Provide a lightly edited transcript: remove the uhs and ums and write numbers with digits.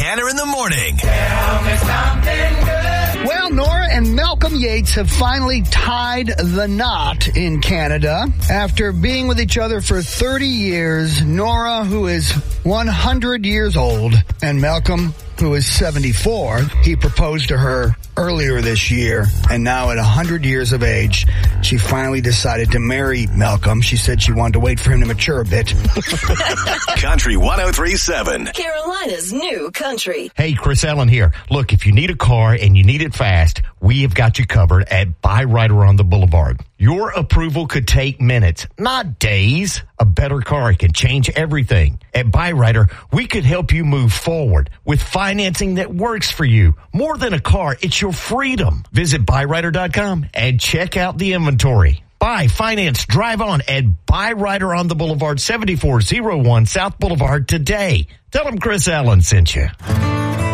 Tanner in the morning. Tell me something good. Well, Nora and Malcolm Yates have finally tied the knot in Canada. After being with each other for 30 years, Nora, who is 100 years old, and Malcolm, who is 74, he proposed to her earlier this year, and now at 100 years of age, she finally decided to marry Malcolm. She said she wanted to wait for him to mature a bit. Country 103.7. Carolina's new country. Hey, Chris Allen here. Look, if you need a car and you need it fast, we have got you covered at Byrider on the Boulevard. Your approval could take minutes, not days. A better car can change everything. At Byrider, we could help you move forward with financing that works for you. More than a car, it's your freedom. Visit Byrider.com and check out the inventory. Buy, finance, drive on at Byrider on the Boulevard, 7401 South Boulevard today. Tell them Chris Allen sent you.